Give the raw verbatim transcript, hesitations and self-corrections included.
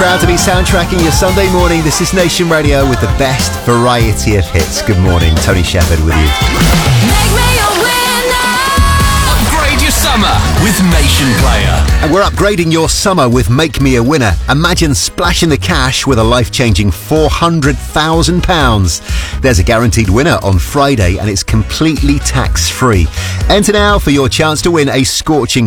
Proud to be soundtracking your Sunday morning. This is Nation Radio with the best variety of hits. Good morning, Tony Shepherd with you. Make me a winner. Upgrade your summer with Nation Player. And we're upgrading your summer with Make Me a Winner. Imagine splashing the cash with a life-changing four hundred thousand pounds. There's a guaranteed winner on Friday and it's completely tax-free. Enter now for your chance to win a scorching